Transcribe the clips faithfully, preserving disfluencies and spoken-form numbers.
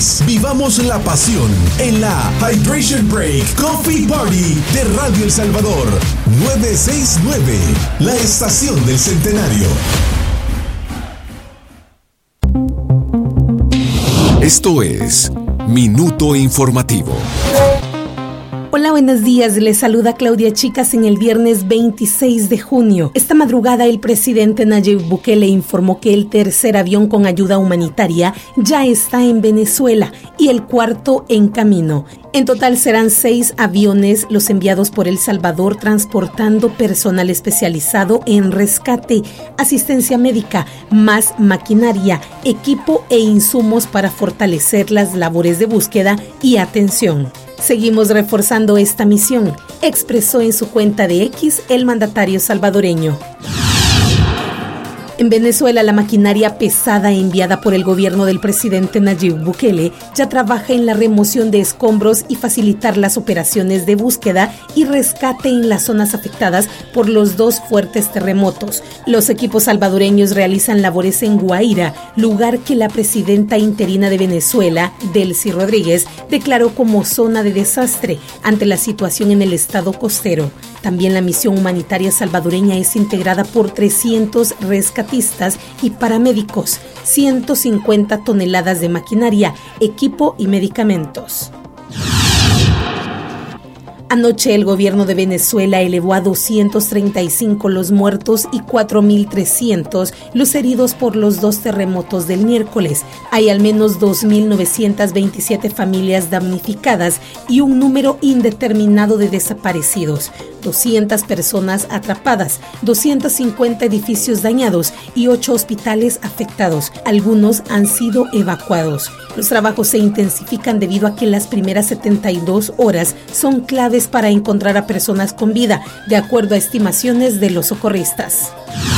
país. Vivamos la pasión en la Hydration Break Coffee Party de Radio El Salvador. nueve seis nueve, la estación del centenario. Esto es Minuto Informativo. Hola, buenos días. Les saluda Claudia Chicas en el viernes veintiséis de junio. Esta madrugada el presidente Nayib Bukele informó que el tercer avión con ayuda humanitaria ya está en Venezuela y el cuarto en camino. En total serán seis aviones los enviados por El Salvador transportando personal especializado en rescate, asistencia médica, más maquinaria, equipo e insumos para fortalecer las labores de búsqueda y atención. Seguimos reforzando esta misión, expresó en su cuenta de X el mandatario salvadoreño. En Venezuela, la maquinaria pesada enviada por el gobierno del presidente Nayib Bukele ya trabaja en la remoción de escombros y facilitar las operaciones de búsqueda y rescate en las zonas afectadas por los dos fuertes terremotos. Los equipos salvadoreños realizan labores en Guaira, lugar que la presidenta interina de Venezuela, Delcy Rodríguez, declaró como zona de desastre ante la situación en el estado costero. También la misión humanitaria salvadoreña es integrada por trescientos rescatistas y paramédicos, ciento cincuenta toneladas de maquinaria, equipo y medicamentos. Anoche el gobierno de Venezuela elevó a doscientos treinta y cinco los muertos y cuatro mil trescientos los heridos por los dos terremotos del miércoles. Hay al menos dos mil novecientas veintisiete familias damnificadas y un número indeterminado de desaparecidos, doscientas personas atrapadas, doscientos cincuenta edificios dañados y ocho hospitales afectados. Algunos han sido evacuados. Los trabajos se intensifican debido a que las primeras setenta y dos horas son claves para encontrar a personas con vida, de acuerdo a estimaciones de los socorristas.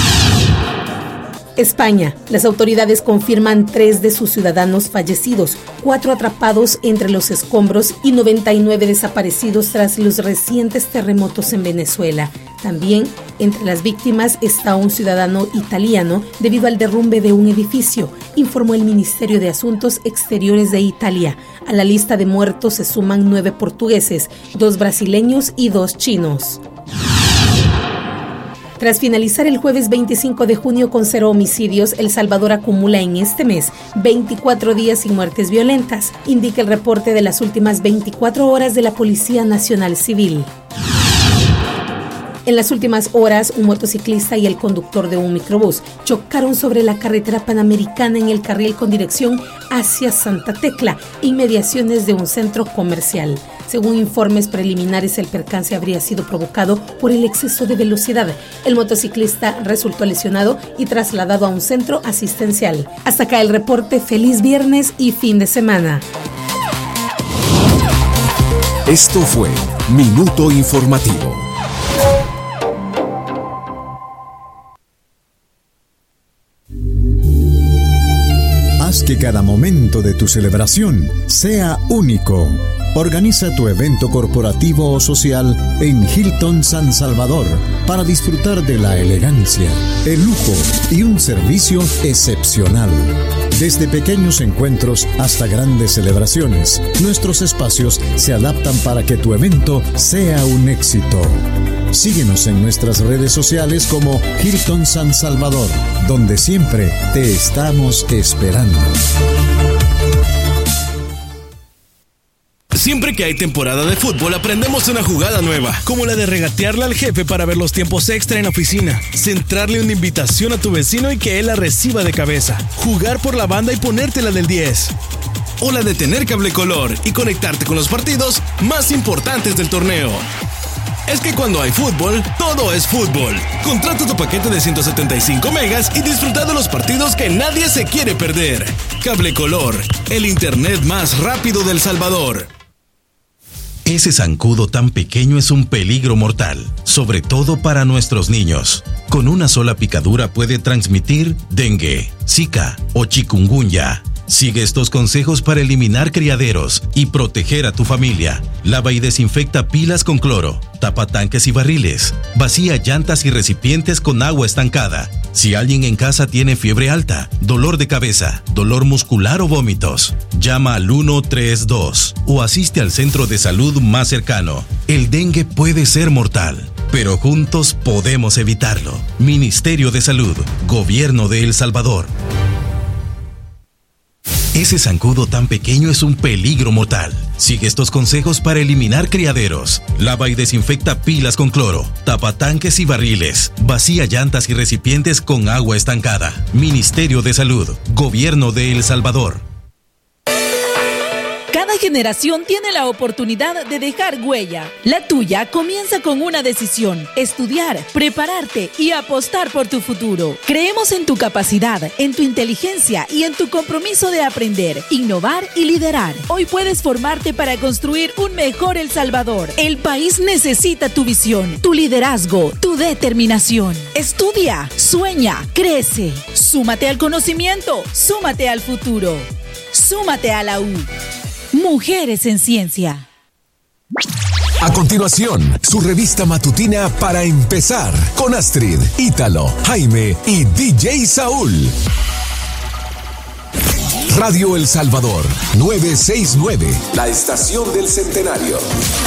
España. Las autoridades confirman tres de sus ciudadanos fallecidos, cuatro atrapados entre los escombros y noventa y nueve desaparecidos tras los recientes terremotos en Venezuela. También entre las víctimas está un ciudadano italiano debido al derrumbe de un edificio, informó el Ministerio de Asuntos Exteriores de Italia. A la lista de muertos se suman nueve portugueses, dos brasileños y dos chinos. Tras finalizar el jueves veinticinco de junio con cero homicidios, El Salvador acumula en este mes veinticuatro días sin muertes violentas, indica el reporte de las últimas veinticuatro horas de la Policía Nacional Civil. En las últimas horas, un motociclista y el conductor de un microbús chocaron sobre la carretera panamericana en el carril con dirección hacia Santa Tecla, inmediaciones de un centro comercial. Según informes preliminares, el percance habría sido provocado por el exceso de velocidad. El motociclista resultó lesionado y trasladado a un centro asistencial. Hasta acá el reporte. Feliz viernes y fin de semana. Esto fue Minuto Informativo. Haz que cada momento de tu celebración sea único. Organiza tu evento corporativo o social en Hilton San Salvador para disfrutar de la elegancia, el lujo y un servicio excepcional. Desde pequeños encuentros hasta grandes celebraciones, nuestros espacios se adaptan para que tu evento sea un éxito. Síguenos en nuestras redes sociales como Hilton San Salvador, donde siempre te estamos esperando. Siempre que hay temporada de fútbol aprendemos una jugada nueva, como la de regatearle al jefe para ver los tiempos extra en la oficina, centrarle una invitación a tu vecino y que él la reciba de cabeza, jugar por la banda y ponértela del diez. O la de tener cable color y conectarte con los partidos más importantes del torneo. Es que cuando hay fútbol, todo es fútbol. Contrata tu paquete de ciento setenta y cinco megas y disfruta de los partidos que nadie se quiere perder. Cable Color, el internet más rápido del Salvador. Ese zancudo tan pequeño es un peligro mortal, sobre todo para nuestros niños. Con una sola picadura puede transmitir dengue, zika o chikungunya. Sigue estos consejos para eliminar criaderos y proteger a tu familia. Lava y desinfecta pilas con cloro. Tapa tanques y barriles. Vacía llantas y recipientes con agua estancada. Si alguien en casa tiene fiebre alta, dolor de cabeza, dolor muscular o vómitos, llama al uno tres dos o asiste al centro de salud más cercano. El dengue puede ser mortal, pero juntos podemos evitarlo. Ministerio de Salud, Gobierno de El Salvador. Ese zancudo tan pequeño es un peligro mortal. Sigue estos consejos para eliminar criaderos. Lava y desinfecta pilas con cloro. Tapa tanques y barriles. Vacía llantas y recipientes con agua estancada. Ministerio de Salud, Gobierno de El Salvador. Cada generación tiene la oportunidad de dejar huella. La tuya comienza con una decisión: estudiar, prepararte y apostar por tu futuro. Creemos en tu capacidad, en tu inteligencia y en tu compromiso de aprender, innovar y liderar. Hoy puedes formarte para construir un mejor El Salvador. El país necesita tu visión, tu liderazgo, tu determinación. Estudia, sueña, crece. Súmate al conocimiento, súmate al futuro. Súmate a la U. Mujeres en Ciencia. A continuación, su revista matutina para empezar, con Astrid, Ítalo, Jaime y D J Saúl. Radio El Salvador, novecientos sesenta y nueve, la estación del centenario.